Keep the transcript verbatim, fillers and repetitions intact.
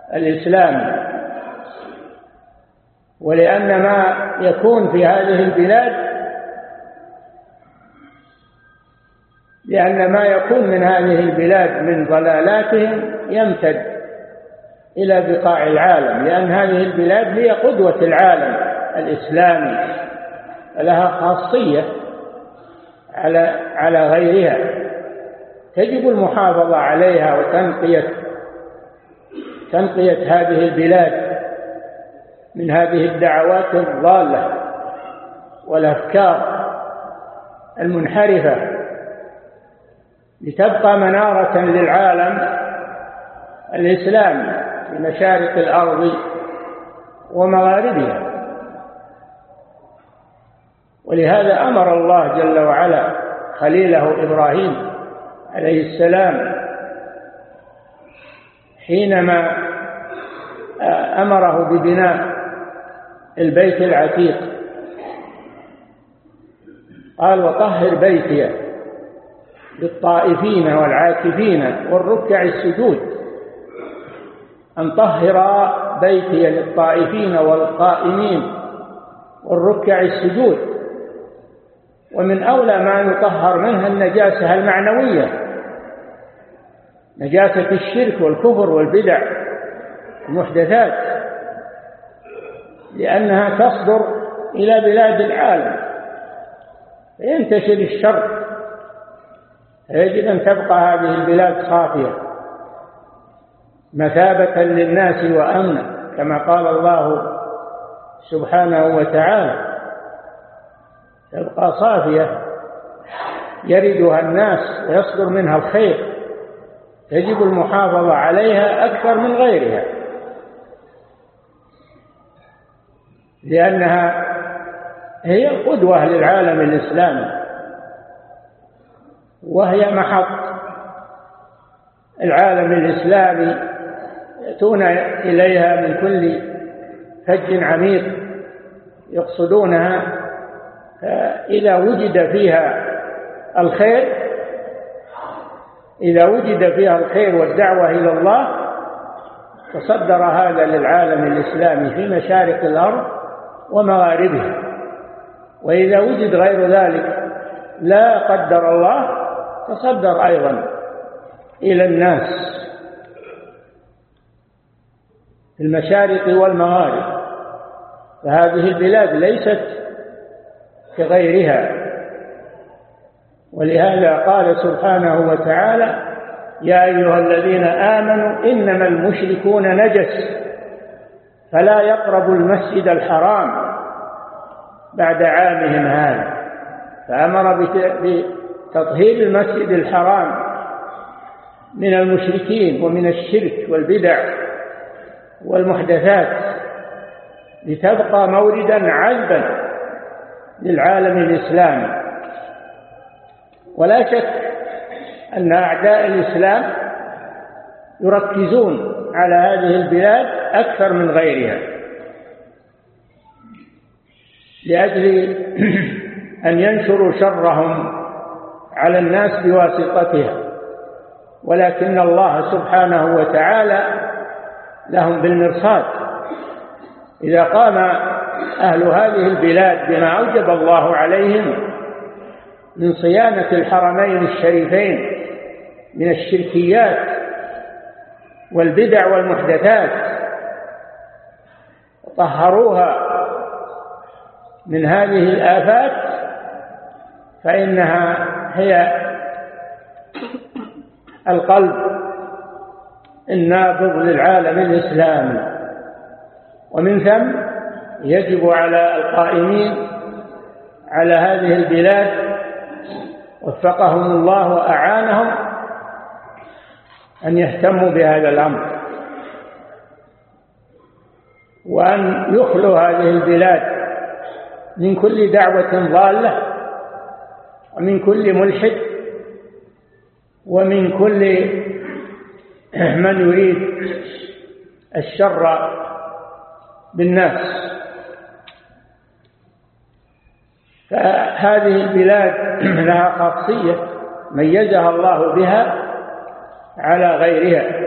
الإسلام، ولأن ما يكون في هذه البلاد لأن ما يكون من هذه البلاد من ضلالاتهم يمتد إلى بقاع العالم، لأن هذه البلاد هي قدوة العالم الإسلامي، لها خاصية على على غيرها، تجب المحافظة عليها وتنقية تنقية هذه البلاد من هذه الدعوات الضالة والأفكار المنحرفة، لتبقى منارة للعالم الإسلامي في مشارق الأرض ومغاربها. ولهذا أمر الله جل وعلا خليله إبراهيم عليه السلام حينما أمره ببناء البيت العتيق، قال: وطهر بيتي للطائفين والعاكفين والركع السجود. أن طهر بيتي للطائفين والقائمين والركع السجود. ومن أولى ما يطهر منها النجاسة المعنوية، نجاسة الشرك والكفر والبدع المحدثات، لأنها تصدر إلى بلاد العالم فينتشر الشر، يجب أن تبقى هذه البلاد صافية مثابة للناس وأمنا، كما قال الله سبحانه وتعالى: تبقى صافية يردها الناس ويصدر منها الخير، يجب المحافظة عليها أكثر من غيرها، لأنها هي قدوة للعالم الإسلامي، وهي محط العالم الإسلامي يأتون إليها من كل فج عميق يقصدونها. إذا وجد فيها الخير إذا وجد فيها الخير والدعوة إلى الله تصدر هذا للعالم الإسلامي في مشارق الأرض ومغاربها. وإذا وجد غير ذلك لا قدر الله تصدر أيضا إلى الناس في المشارق والمغارب. فهذه البلاد ليست كغيرها، ولهذا قال سبحانه وتعالى: يا أيها الذين آمنوا إنما المشركون نجس فلا يقربوا المسجد الحرام بعد عامهم هذا. فأمر بتطهير المسجد الحرام من المشركين ومن الشرك والبدع والمحدثات، لتبقى موردا عذبا للعالم الإسلامي. ولا شك أن أعداء الإسلام يركزون على هذه البلاد أكثر من غيرها لأجل أن ينشروا شرهم على الناس بواسطتها، ولكن الله سبحانه وتعالى لهم بالمرصاد. إذا قام أهل هذه البلاد بما أوجب الله عليهم من صيانة الحرمين الشريفين من الشركيات والبدع والمحدثات وطهروها من هذه الآفات، فإنها هي القلب النابض للعالم الإسلامي. ومن ثم يجب على القائمين على هذه البلاد وفقهم الله وأعانهم أن يهتموا بهذا الأمر، وأن يخلوا هذه البلاد من كل دعوة ضالة ومن كل ملحد ومن كل من يريد الشر بالناس. فهذه البلاد لها خاصية ميزها الله بها على غيرها،